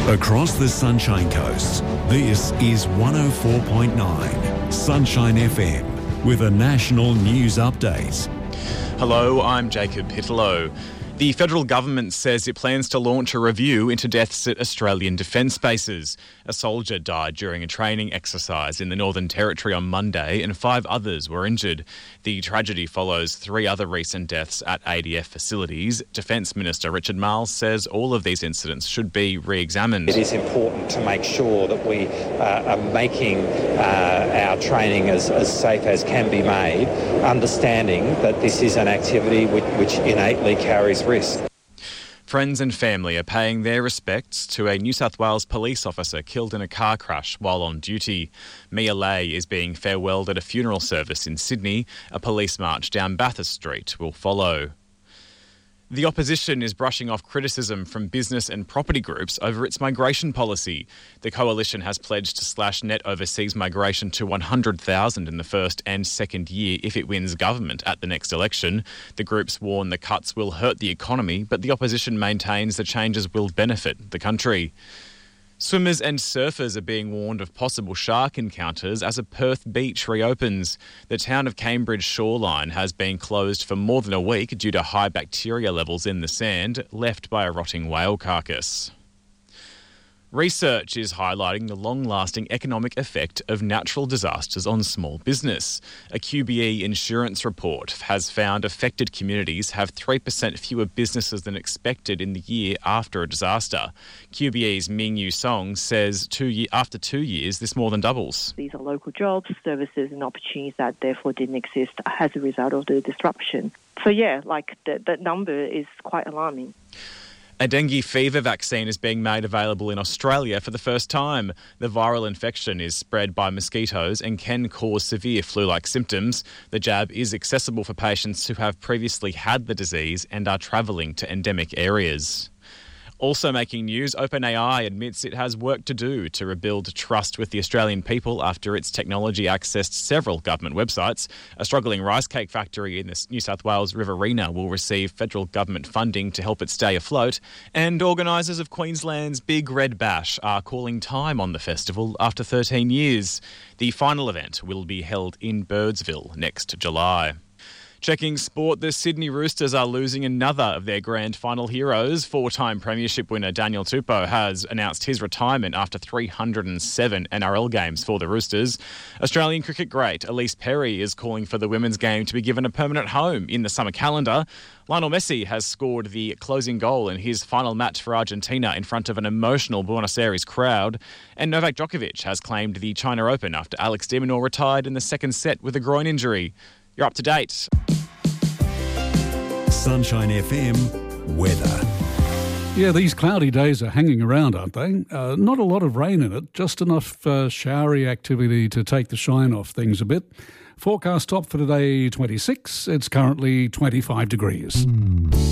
Across the Sunshine Coast, this is 104.9 Sunshine FM with a national news update. Hello, I'm Jacob Pitlow. The federal government says it plans to launch a review into deaths at Australian defence bases. A soldier died during a training exercise in the Northern Territory on Monday and 5 others were injured. The tragedy follows 3 other recent deaths at ADF facilities. Defence Minister Richard Marles says all of these incidents should be re-examined. It is important to make sure that we are making our training as safe as can be made, understanding that this is an activity which innately carries risk. Friends and family are paying their respects to a New South Wales police officer killed in a car crash while on duty. Mia Lay is being farewelled at a funeral service in Sydney. A police march down Bathurst Street will follow. The opposition is brushing off criticism from business and property groups over its migration policy. The coalition has pledged to slash net overseas migration to 100,000 in the first and second year if it wins government at the next election. The groups warn the cuts will hurt the economy, but the opposition maintains the changes will benefit the country. Swimmers and surfers are being warned of possible shark encounters as a Perth beach reopens. The town of Cambridge shoreline has been closed for more than a week due to high bacteria levels in the sand left by a rotting whale carcass. Research is highlighting the long-lasting economic effect of natural disasters on small business. A QBE insurance report has found affected communities have 3% fewer businesses than expected in the year after a disaster. QBE's Ming Yu Song says after 2 years, this more than doubles. These are local jobs, services and opportunities that therefore didn't exist as a result of the disruption. So that number is quite alarming. A dengue fever vaccine is being made available in Australia for the first time. The viral infection is spread by mosquitoes and can cause severe flu-like symptoms. The jab is accessible for patients who have previously had the disease and are travelling to endemic areas. Also making news, OpenAI admits it has work to do to rebuild trust with the Australian people after its technology accessed several government websites. A struggling rice cake factory in the New South Wales Riverina will receive federal government funding to help it stay afloat. And organisers of Queensland's Big Red Bash are calling time on the festival after 13 years. The final event will be held in Birdsville next July. Checking sport, the Sydney Roosters are losing another of their grand final heroes. 4-time premiership winner Daniel Tupou has announced his retirement after 307 NRL games for the Roosters. Australian cricket great Elise Perry is calling for the women's game to be given a permanent home in the summer calendar. Lionel Messi has scored the closing goal in his final match for Argentina in front of an emotional Buenos Aires crowd. And Novak Djokovic has claimed the China Open after Alex de Minaur retired in the second set with a groin injury. You're up to date. Sunshine FM weather. Yeah, these cloudy days are hanging around, aren't they? Not a lot of rain in it, just enough showery activity to take the shine off things a bit. Forecast top for today, 26. It's currently 25 degrees.